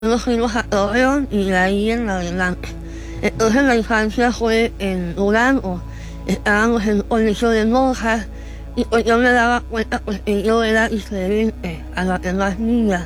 Nos fuimos a Torreón y de ahí en adelante. Entonces la infancia fue en Durango, estábamos en un colegio de monjas y pues yo me daba cuenta pues que yo era diferente a las demás niñas.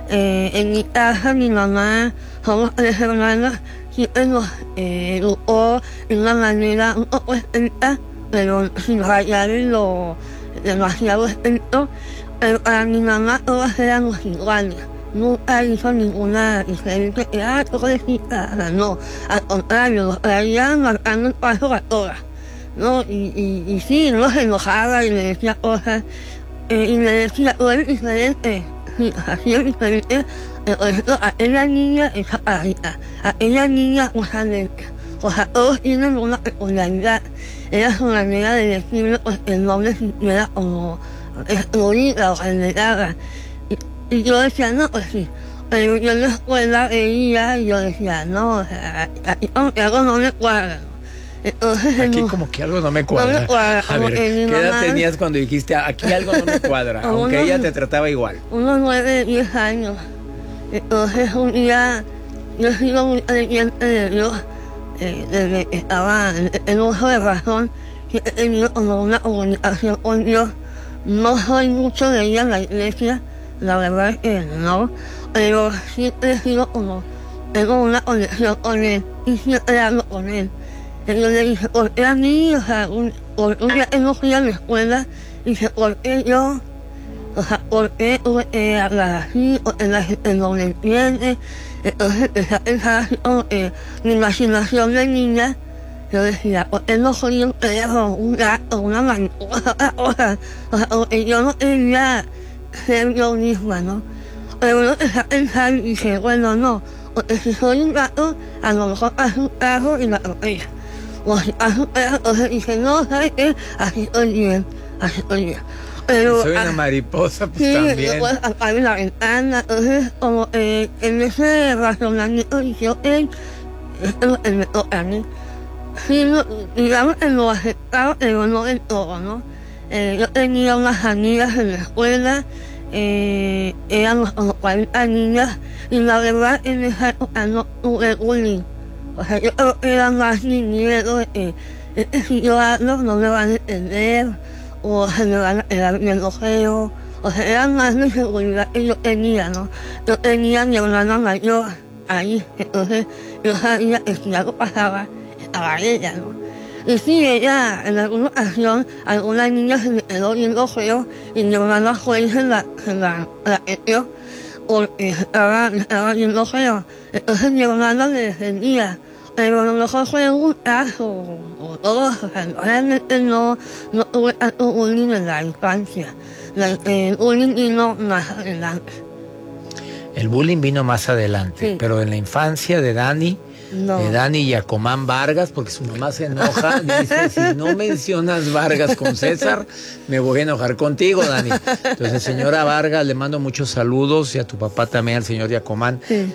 En mi casa mi mamá, somos 3 hermanas, siempre nos educó de una manera un poco estricta, pero sin rayar en lo demasiado estricto, pero para mi mamá todas éramos iguales. Nunca hizo ninguna diferencia, pobrecita, no, al contrario, nos traían marcando el paso a todas, ¿no? Y sí, no se enojaba y me decía cosas, y me decía, tú eres diferente, sí, así es diferente, por ejemplo, aquella niña es caparita, aquella niña usa lentes, o sea, todos tienen una peculiaridad, era su manera de decirle, pues, el nombre siquiera como excluirla o generarla. Y yo decía, no, pues sí, pero yo en la escuela veía y yo decía, no, o sea, aquí como que algo no me cuadra. Entonces, aquí como que algo no me cuadra. No me cuadra. A ver, ¿qué edad tenías cuando dijiste, aquí algo no me cuadra? Aunque ella te trataba igual. Unos 9, 10 años. Entonces un día, yo sigo muy creyente de Dios, desde que estaba en uso de razón, que he tenido como una comunicación con Dios. No soy mucho de ir a la iglesia, la verdad es que no, pero siempre he sido como, tengo una conexión con él y siempre hablo con él. Y yo le dije, ¿por qué a mí? O sea, un día tengo que ir a la escuela y dice, ¿por qué yo? O sea, ¿por qué tuve que hablar así? O que la gente no me entiende. Entonces empecé a pensar así como que mi imaginación de niña, yo decía, ¿por qué no soy un perro, un gato, una mariposa, otra cosa? O sea, porque yo no quería ser yo misma, ¿no? Pero uno empezó a pensar y dije, bueno, no, porque si soy un gato, a lo mejor hace un carro y la atropella. O si hace un perro, entonces dije, no, ¿sabes qué? Así estoy bien, así estoy bien. Pero, soy una mariposa, pues sí, también. yo puedo apagar la ventana, entonces como en ese razonamiento dije, ok, esto es lo que me toca a mí. Sí, no, digamos que lo aceptaba, pero no del todo, ¿no? Yo tenía unas amigas en la escuela, éramos como 40 niñas, y la verdad en esa época no tuve bullying. O sea, yo creo que era más mi miedo de que si yo hablo no me van a entender, o se me van a quedar viendo feo. O sea, era más mi seguridad que yo tenía, ¿no? Yo tenía a mi hermana mayor ahí, entonces yo sabía que si algo pasaba, estaba ella, ¿no? Y sí, ella, en alguna ocasión, alguna niña se me quedó viendo feo y mi hermana fue y se la metió porque estaba viendo feo. Entonces mi hermana me defendía, pero a lo mejor fue un caso o dos, o sea, realmente no tuve tanto bullying en la infancia. El bullying vino más adelante. El bullying vino más adelante, sí. Pero en la infancia de Dani, no. De Dani Yacomán Vargas, porque su mamá se enoja, dice, si no mencionas Vargas con César, me voy a enojar contigo, Dani. Entonces, señora Vargas, le mando muchos saludos, y a tu papá también, al señor Yacomán. Sí.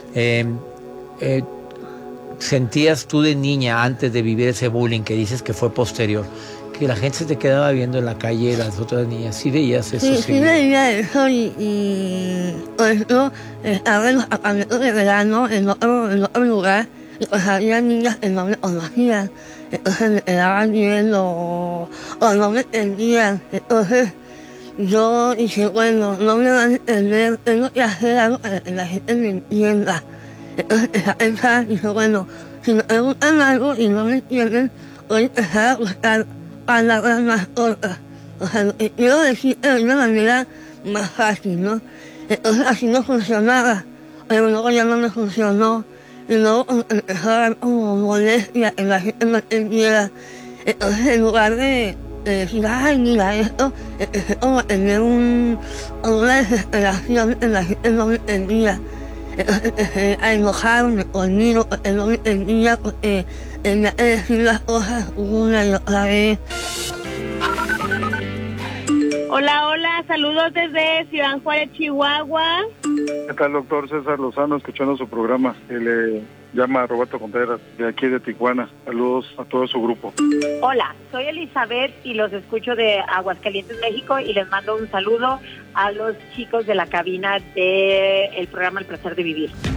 ¿Sentías tú de niña, antes de vivir ese bullying que dices que fue posterior, que la gente se te quedaba viendo en la calle, las otras niñas? ¿Sí veías eso? Sí veía eso, y por ejemplo, estaba en los campamentos de verano en otro lugar, y pues había niñas que no me conocían, entonces me quedaban viendo o no me entendían. Entonces yo dije, bueno, no me van a entender, tengo que hacer algo para que la gente me entienda. Entonces empecé a pensar, dije, bueno, si me preguntan algo y no me entienden, voy a empezar a buscar palabras más cortas. O sea, lo que quiero decir de una manera más fácil, ¿no? Entonces así no funcionaba, pero luego ya no me funcionó. Y luego empezó a dar como molestia que la gente no entendiera. Entonces en lugar de decir, ay, mira esto, empecé como a tener una desesperación en la gente no me entendía. Entonces empecé a enojarme conmigo porque no me entendía, porque tenía que decir las cosas una y otra vez. Hola, hola, saludos desde Ciudad Juárez, Chihuahua. ¿Qué tal, doctor César Lozano, escuchando su programa? Le llama Roberto Contreras, de aquí de Tijuana. Saludos a todo su grupo. Hola, soy Elizabeth y los escucho de Aguascalientes, México, y les mando un saludo a los chicos de la cabina del programa El Placer de Vivir.